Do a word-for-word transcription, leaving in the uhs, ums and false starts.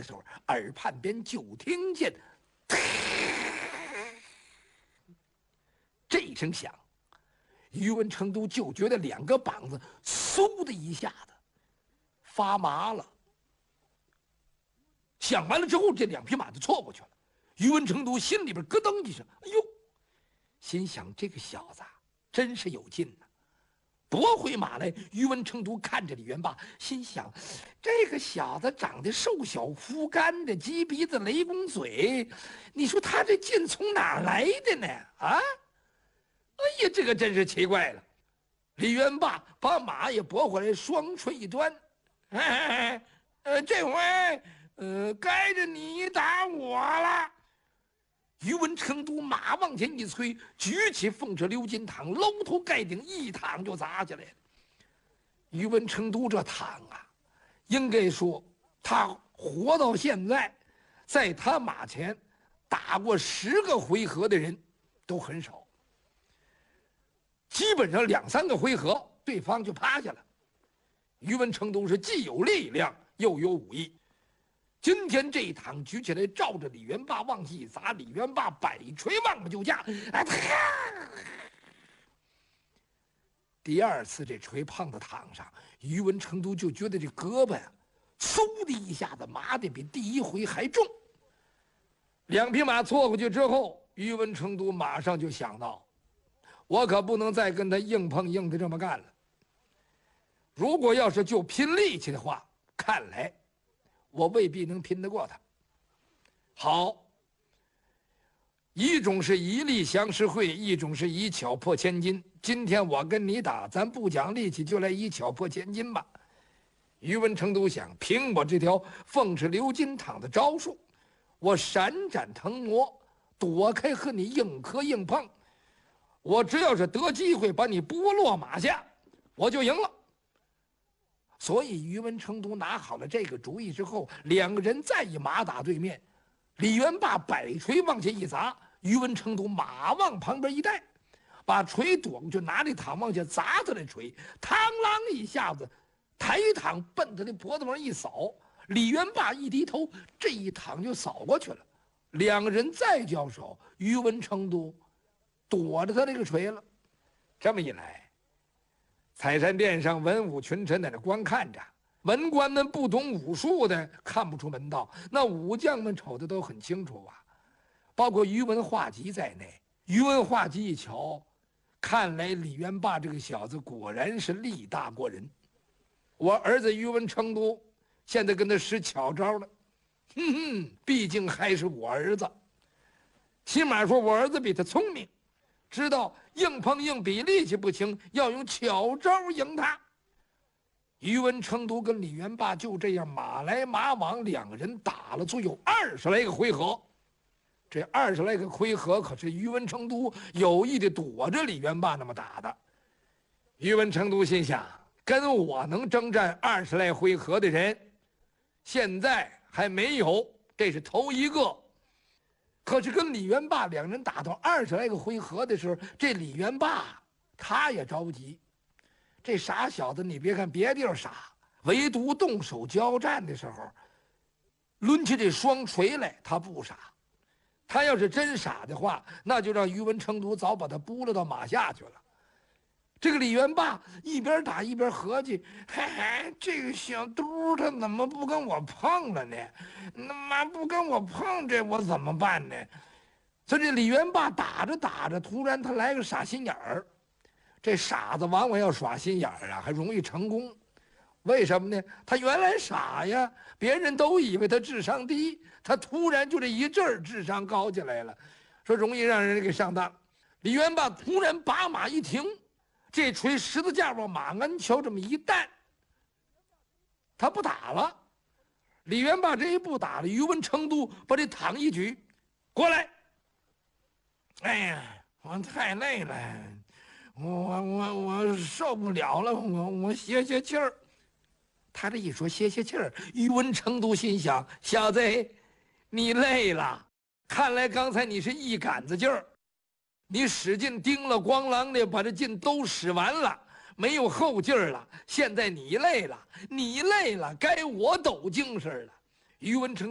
的时候，耳畔边就听见这一声响，于文成都就觉得两个膀子嗖的一下子发麻了。想完了之后，这两匹马就错过去了。于文成都心里边咯噔一声，哎呦，心想这个小子真是有劲呐、啊！夺回马来，于文成都看着李元霸，心想这个小子长得瘦小枯干的，鸡鼻子雷公嘴，你说他这劲从哪来的呢？啊！哎呀，这个真是奇怪了。李元霸把马也拨回来，双锤一端，哎，呃，这回呃该着你打我了。于文成都马往前一催，举起凤翅鎏金躺，搂头盖顶一躺就砸下来了。于文成都这躺啊，应该说他活到现在，在他马前打过十个回合的人都很少，基本上两三个回合对方就趴下了。于文成都是既有力量又有武艺。今天这一躺举起来，照着李元霸往一砸，李元霸百锤望不就架，哎，第二次这锤碰到躺上，于文成都就觉得这胳膊呀，嗖的一下子麻的比第一回还重。两匹马错过去之后，于文成都马上就想到，我可不能再跟他硬碰硬的这么干了。如果要是就拼力气的话，看来我未必能拼得过他。好，一种是以力降十会，一种是以巧破千金。今天我跟你打，咱不讲力气，就来以巧破千金吧。于文成都想，凭我这条凤翅鎏金躺的招数，我闪展腾挪，躲开和你硬磕硬碰，我只要是得机会把你拨落马下，我就赢了。所以于文成都拿好了这个主意之后，两个人再以马打对面。李元霸摆锤往前一砸，于文成都马往旁边一带，把锤躲过去，拿着躺往下砸他的锤，嘡啷一下子抬躺奔他的脖子往上一扫，李元霸一低头，这一躺就扫过去了。两个人再交手，于文成都躲着他这个锤了。这么一来，采山殿上文武群臣在那观看着，文官们不懂武术的看不出门道，那武将们瞅的都很清楚啊，包括于文化及在内。于文化及一瞧，看来李元霸这个小子果然是力大过人。我儿子于文成都现在跟他使巧招了，哼哼，毕竟还是我儿子，起码说我儿子比他聪明，知道硬碰硬比力气不行，要用巧招赢他。于文成都跟李元霸就这样马来马往，两个人打了足有二十来个回合。这二十来个回合可是于文成都有意的躲着李元霸那么打的。于文成都心想，跟我能征战二十来回合的人现在还没有，这是头一个。可是跟李元霸两人打到二十来个回合的时候，这李元霸他也着急。这傻小子，你别看别地儿傻，唯独动手交战的时候，抡起这双锤来，他不傻。他要是真傻的话，那就让于文成都早把他拨了到马下去了。这个李元霸一边打一边合计，嘿嘿，这个小嘟他怎么不跟我碰了呢？那妈不跟我碰，这我怎么办呢？所以这李元霸打着打着，突然他来个傻心眼儿。这傻子往往要耍心眼儿啊，还容易成功。为什么呢？他原来傻呀，别人都以为他智商低，他突然就这一阵儿智商高起来了，说容易让人给上当。李元霸突然把马一停，这锤十字架往马鞍桥这么一弹，他不打了。李元霸这一不打了，于文成都把这躺一举，过来。哎呀，我太累了，我我我受不了了，我我歇歇气儿。他这一说歇歇气儿，于文成都心想：小子，你累了，看来刚才你是一杆子劲儿，你使劲叮了咣啷的把这劲都使完了，没有后劲儿了。现在你累了，你累了，该我抖精神了。于文成